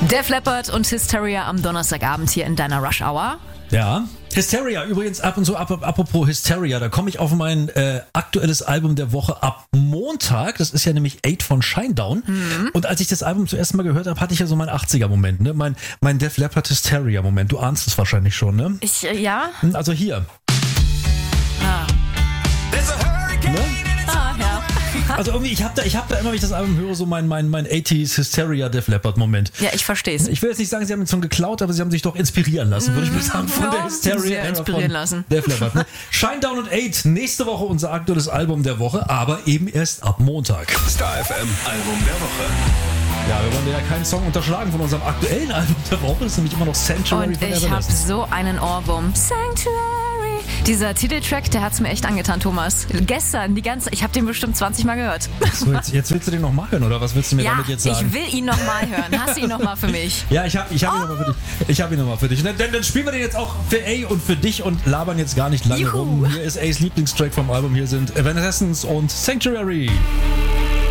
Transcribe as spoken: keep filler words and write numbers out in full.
Def Leppard und Hysteria am Donnerstagabend hier in deiner Rush Hour. Ja. Hysteria, übrigens ab und so, ap- apropos Hysteria, da komme ich auf mein äh, aktuelles Album der Woche ab Montag. Das ist ja nämlich Eight von Shinedown. Mhm. Und als ich das Album zuerst mal gehört habe, hatte ich ja so meinen achtziger-Moment, ne? Mein, mein Def Leppard Hysteria-Moment. Du ahnst es wahrscheinlich schon, ne? Ich, äh, ja? Also hier. Ah. Ne? Ah, ja. Also irgendwie, ich habe da, ich hab da immer, wenn ich das Album höre, so mein, mein, mein achtziger Hysteria Def Leppard Moment. Ja, ich versteh's. Ich will jetzt nicht sagen, sie haben den Song geklaut, aber sie haben sich doch inspirieren lassen, würde ich mal sagen, von Ja, der Hysteria. sehr inspirieren lassen. Def Leppard, ne? Shinedown und Eight, nächste Woche unser aktuelles Album der Woche, aber eben erst ab Montag. Star F M Album der Woche. Ja, wir wollen ja keinen Song unterschlagen von unserem aktuellen Album der Woche, das ist nämlich immer noch Sanctuary Und von ich habe Evanescence. so einen Ohrwurm. Sanctuary. Dieser Titeltrack, der hat's mir echt angetan, Thomas. Gestern, die ganze, ich habe den bestimmt zwanzig Mal gehört. So, jetzt, jetzt willst du den noch mal hören, oder was willst du mir Ja, damit jetzt sagen? ich will ihn noch mal hören. Hast du ihn noch mal für mich? Ja, ich habe ich hab ihn nochmal für dich. Ich habe ihn nochmal für dich. Dann, dann, dann spielen wir den jetzt auch für A und für dich und labern jetzt gar nicht lange Juhu. rum. Hier ist A's Lieblingstrack vom Album. Hier sind Evanescence und Sanctuary.